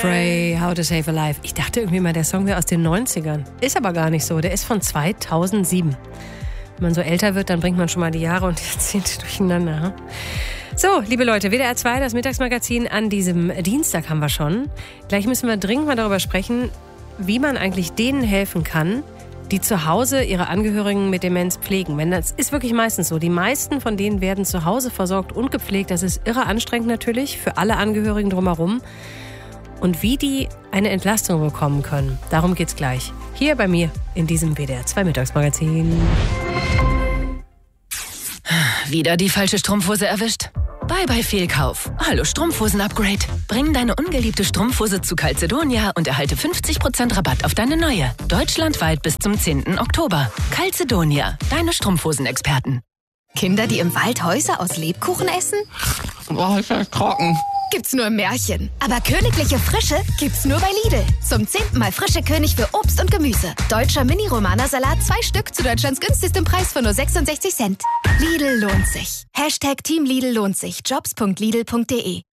Frey, How to Save a Life. Ich dachte irgendwie mal, der Song wäre aus den 90ern. Ist aber gar nicht so. Der ist von 2007. Wenn man so älter wird, dann bringt man schon mal die Jahre und die Jahrzehnte durcheinander. Hm? So, liebe Leute, WDR 2, das Mittagsmagazin an diesem Dienstag haben wir schon. Gleich müssen wir dringend mal darüber sprechen, wie man eigentlich denen helfen kann, die zu Hause ihre Angehörigen mit Demenz pflegen. Das ist wirklich meistens so. Die meisten von denen werden zu Hause versorgt und gepflegt. Das ist irre anstrengend natürlich für alle Angehörigen drumherum. Und wie die eine Entlastung bekommen können, darum geht's gleich. Hier bei mir in diesem WDR 2 Mittagsmagazin. Wieder die falsche Strumpfhose erwischt? Bye Fehlkauf. Hallo Strumpfhosen-Upgrade. Bring deine ungeliebte Strumpfhose zu Calzedonia und erhalte 50% Rabatt auf deine neue. Deutschlandweit bis zum 10. Oktober. Calzedonia, deine Strumpfhosen-Experten. Kinder, die im Wald Häuser aus Lebkuchen essen? Boah, ich bin trocken. Gibt's nur im Märchen. Aber königliche Frische gibt's nur bei Lidl. Zum 10. Mal frische König für Obst und Gemüse. Deutscher Mini-Romana-Salat 2 Stück zu Deutschlands günstigstem Preis von nur 66 Cent. Lidl lohnt sich. #Team Lidl lohnt sich. Jobs.lidl.de